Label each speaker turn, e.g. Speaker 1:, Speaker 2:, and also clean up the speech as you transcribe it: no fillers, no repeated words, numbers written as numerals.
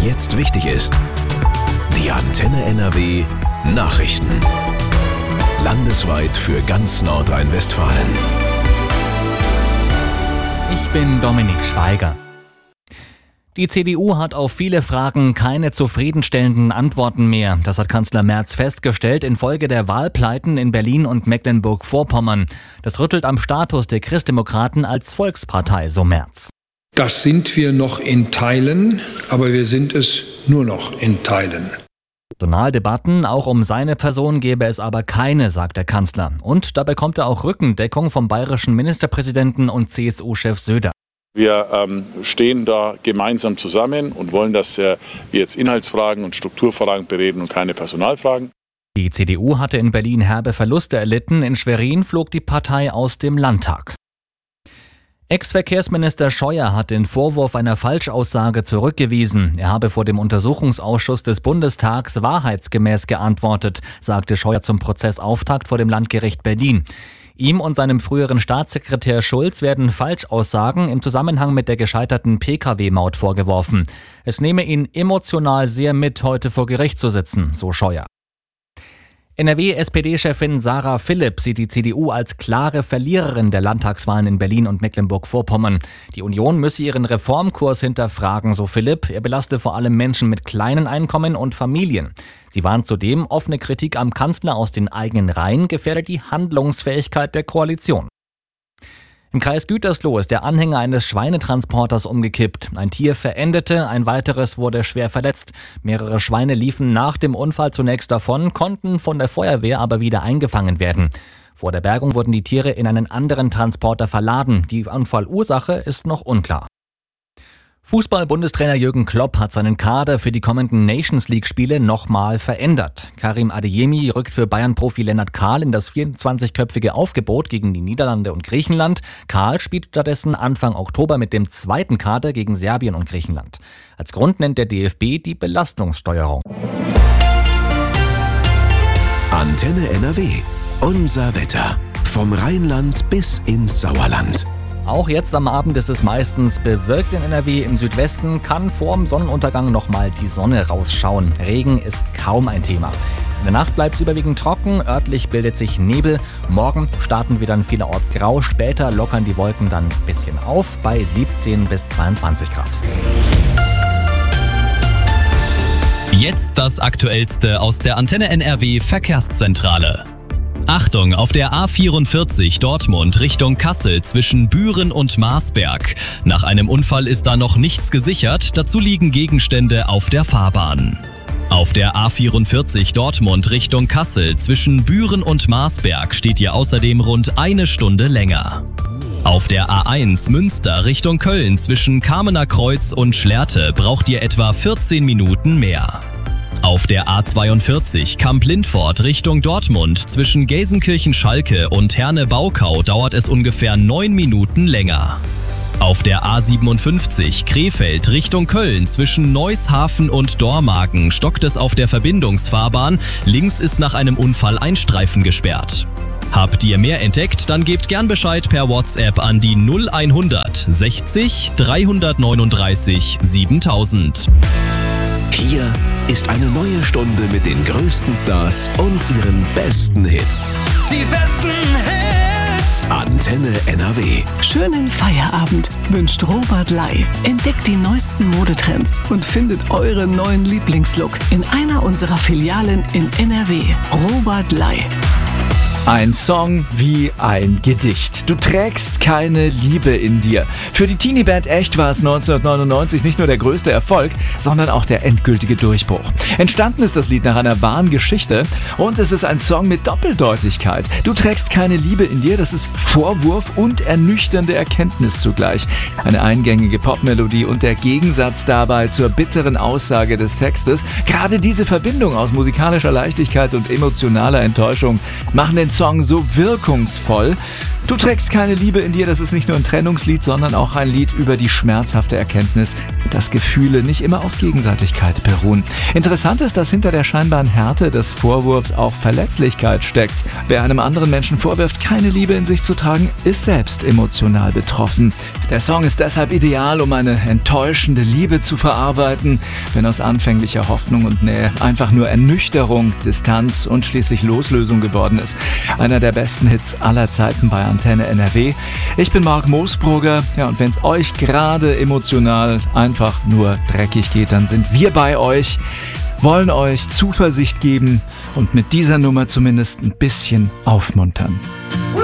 Speaker 1: jetzt wichtig ist. Die Antenne NRW Nachrichten. Landesweit für ganz Nordrhein-Westfalen.
Speaker 2: Ich bin Dominik Schweiger. Die CDU hat auf viele Fragen keine zufriedenstellenden Antworten mehr. Das hat Kanzler Merz festgestellt infolge der Wahlpleiten in Berlin und Mecklenburg-Vorpommern. Das rüttelt am Status der Christdemokraten als Volkspartei, so Merz.
Speaker 3: Das sind wir noch in Teilen, aber wir sind es nur noch in Teilen.
Speaker 2: Personaldebatten, auch um seine Person gäbe es aber keine, sagt der Kanzler. Und da bekommt er auch Rückendeckung vom bayerischen Ministerpräsidenten und CSU-Chef Söder.
Speaker 4: Wir stehen da gemeinsam zusammen und wollen, dass wir jetzt Inhaltsfragen und Strukturfragen bereden und keine Personalfragen.
Speaker 2: Die CDU hatte in Berlin herbe Verluste erlitten. In Schwerin flog die Partei aus dem Landtag. Ex-Verkehrsminister Scheuer hat den Vorwurf einer Falschaussage zurückgewiesen. Er habe vor dem Untersuchungsausschuss des Bundestags wahrheitsgemäß geantwortet, sagte Scheuer zum Prozessauftakt vor dem Landgericht Berlin. Ihm und seinem früheren Staatssekretär Schulz werden Falschaussagen im Zusammenhang mit der gescheiterten Pkw-Maut vorgeworfen. Es nehme ihn emotional sehr mit, heute vor Gericht zu sitzen, so Scheuer. NRW-SPD-Chefin Sarah Philipp sieht die CDU als klare Verliererin der Landtagswahlen in Berlin und Mecklenburg-Vorpommern. Die Union müsse ihren Reformkurs hinterfragen, so Philipp. Er belaste vor allem Menschen mit kleinen Einkommen und Familien. Sie warnt zudem, offene Kritik am Kanzler aus den eigenen Reihen gefährde die Handlungsfähigkeit der Koalition. Im Kreis Gütersloh ist der Anhänger eines Schweinetransporters umgekippt. Ein Tier verendete, ein weiteres wurde schwer verletzt. Mehrere Schweine liefen nach dem Unfall zunächst davon, konnten von der Feuerwehr aber wieder eingefangen werden. Vor der Bergung wurden die Tiere in einen anderen Transporter verladen. Die Unfallursache ist noch unklar. Fußball-Bundestrainer Jürgen Klopp hat seinen Kader für die kommenden Nations-League-Spiele nochmal verändert. Karim Adeyemi rückt für Bayern-Profi Lennart Kahl in das 24-köpfige Aufgebot gegen die Niederlande und Griechenland. Kahl spielt stattdessen Anfang Oktober mit dem zweiten Kader gegen Serbien und Griechenland. Als Grund nennt der DFB die Belastungssteuerung.
Speaker 1: Antenne NRW. Unser Wetter. Vom Rheinland bis ins Sauerland.
Speaker 2: Auch jetzt am Abend ist es meistens bewölkt in NRW. Im Südwesten kann vorm Sonnenuntergang nochmal die Sonne rausschauen. Regen ist kaum ein Thema. In der Nacht bleibt es überwiegend trocken, örtlich bildet sich Nebel. Morgen starten wir dann vielerorts grau, später lockern die Wolken dann ein bisschen auf bei 17 bis 22 Grad.
Speaker 5: Jetzt das Aktuellste aus der Antenne NRW Verkehrszentrale. Achtung, auf der A44 Dortmund Richtung Kassel zwischen Büren und Marsberg. Nach einem Unfall ist da noch nichts gesichert, dazu liegen Gegenstände auf der Fahrbahn. Auf der A44 Dortmund Richtung Kassel zwischen Büren und Marsberg steht ihr außerdem rund eine Stunde länger. Auf der A1 Münster Richtung Köln zwischen Kamener Kreuz und Schlerte braucht ihr etwa 14 Minuten mehr. Auf der A42 Kamp-Lindfort Richtung Dortmund zwischen Gelsenkirchen-Schalke und Herne-Baukau dauert es ungefähr 9 Minuten länger. Auf der A57 Krefeld Richtung Köln zwischen Neushafen und Dormagen stockt es auf der Verbindungsfahrbahn. Links ist nach einem Unfall ein Streifen gesperrt. Habt ihr mehr entdeckt, dann gebt gern Bescheid per WhatsApp an die 0100 60 339 7000.
Speaker 1: Hier ist eine neue Stunde mit den größten Stars und ihren besten Hits.
Speaker 6: Die besten Hits!
Speaker 1: Antenne NRW.
Speaker 7: Schönen Feierabend wünscht Robert Lai. Entdeckt die neuesten Modetrends und findet euren neuen Lieblingslook in einer unserer Filialen in NRW. Robert Lai.
Speaker 8: Ein Song wie ein Gedicht. Du trägst keine Liebe in dir. Für die Teenie-Band Echt war es 1999 nicht nur der größte Erfolg, sondern auch der endgültige Durchbruch. Entstanden ist das Lied nach einer wahren Geschichte und es ist ein Song mit Doppeldeutigkeit. Du trägst keine Liebe in dir, das ist Vorwurf und ernüchternde Erkenntnis zugleich. Eine eingängige Popmelodie und der Gegensatz dabei zur bitteren Aussage des Textes. Gerade diese Verbindung aus musikalischer Leichtigkeit und emotionaler Enttäuschung machen den Song so wirkungsvoll. Du trägst keine Liebe in dir, das ist nicht nur ein Trennungslied, sondern auch ein Lied über die schmerzhafte Erkenntnis, dass Gefühle nicht immer auf Gegenseitigkeit beruhen. Interessant ist, dass hinter der scheinbaren Härte des Vorwurfs auch Verletzlichkeit steckt. Wer einem anderen Menschen vorwirft, keine Liebe in sich zu tragen, ist selbst emotional betroffen. Der Song ist deshalb ideal, um eine enttäuschende Liebe zu verarbeiten, wenn aus anfänglicher Hoffnung und Nähe einfach nur Ernüchterung, Distanz und schließlich Loslösung geworden ist. Einer der besten Hits aller Zeiten bei Antenne NRW. Ich bin Marc Moosbrugger. Ja, und wenn es euch gerade emotional einfach nur dreckig geht, dann sind wir bei euch, wollen euch Zuversicht geben und mit dieser Nummer zumindest ein bisschen aufmuntern.